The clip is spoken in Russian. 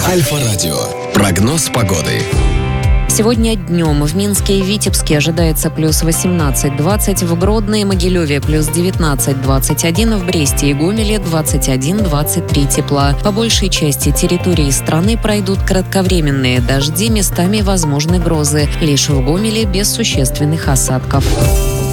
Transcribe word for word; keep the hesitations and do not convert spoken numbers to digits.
Альфа-радио. Прогноз погоды. Сегодня днем в Минске и Витебске ожидается плюс восемнадцать-двадцать, в Гродно и Могилеве плюс девятнадцать-двадцать один, в Бресте и Гомеле двадцать один двадцать три тепла. По большей части территории страны пройдут кратковременные дожди, местами возможны грозы. Лишь в Гомеле без существенных осадков.